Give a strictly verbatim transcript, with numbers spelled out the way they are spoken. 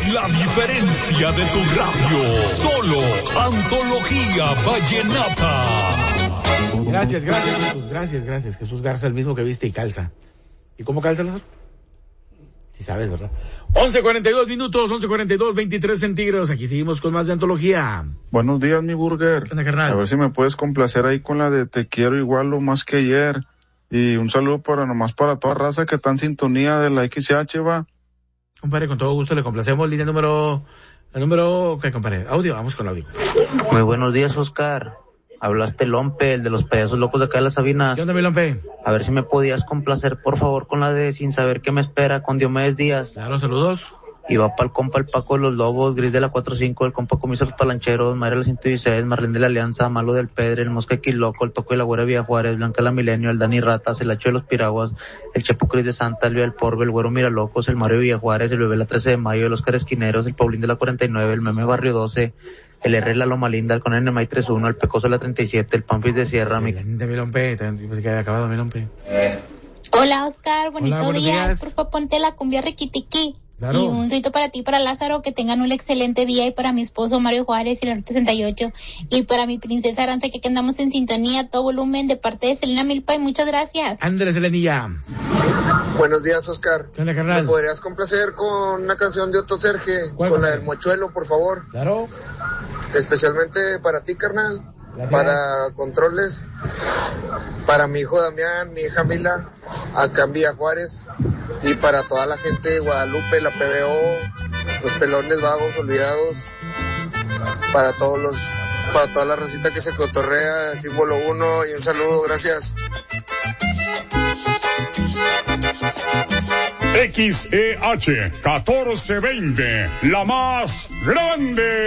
La diferencia de tu radio. Solo Antología Vallenata. Gracias, gracias, Jesús. Gracias, gracias. Jesús Garza, el mismo que viste y calza. ¿Y cómo calza, Lázaro? Sí sabes, ¿verdad? once cuarenta y dos minutos, once cuarenta y dos, veintitrés centígrados. Aquí seguimos con más de Antología. Buenos días, mi burger. ¿Qué onda, carnal? A ver si me puedes complacer ahí con la de Te quiero igual o más que ayer. Y un saludo para nomás para toda raza que está en sintonía de la X H, va. Compadre, con todo gusto le complacemos. Línea número... El número... ¿Qué, compadre? Audio, vamos con audio. Muy buenos días, Oscar. Hablaste Lompe, el de los payasos locos de acá de las Sabinas. ¿Qué onda, mi Lompe? A ver si me podías complacer, por favor, con la de Sin saber qué me espera, con Diomedes Díaz. Claro, saludos. Y va para el compa el Paco de los Lobos, Gris de la cuatro cinco, el compa Comiso de los Palancheros, Madre de la ciento dieciséis, Marlene de la Alianza, Malo del Pedre, el Mosca Quiloco, el Toco de la Güera Villa Juárez, Blanca la Milenio, el Dani Ratas, el Hacho de los Piraguas, el Chepo Cris de Santa, el Vía del Porbe, el Güero Miralocos, el Mario Villa Juárez, el Bebé la trece de mayo, el Oscar Esquineros, el Paulín de la cuarenta y nueve, el Meme Barrio doce, el R la Loma Linda, el Conan de May treinta y uno, el Pecoso de la treinta y siete, el Pampis de Sierra. Excelente, mi Lompe. Pensé que había acabado, mi Lompe. Hola, Oscar. Bonito Hola, día. días. Por favor, ponte la cumbia riquitiqui. Claro. Y un trito para ti, para Lázaro, que tengan un excelente día, y para mi esposo Mario Juárez y la Ruta sesenta y ocho, y para mi princesa Aranza, que aquí andamos en sintonía a todo volumen, de parte de Selena Milpa, y muchas gracias. Andrés Selenilla. Buenos días, Oscar. ¿Qué onda, carnal? ¿Me podrías complacer con una canción de Otto Serge, ¿Cuál, con la carnal? del Mochuelo, por favor? Claro. Especialmente para ti, carnal. Gracias. Para Controles, para mi hijo Damián, mi hija Mila, acá en Villa Juárez, y para toda la gente de Guadalupe, la P B O, los pelones vagos olvidados, para todos los, para toda la racita que se cotorrea, símbolo uno, y un saludo, gracias. X E H catorce veinte, la más grande.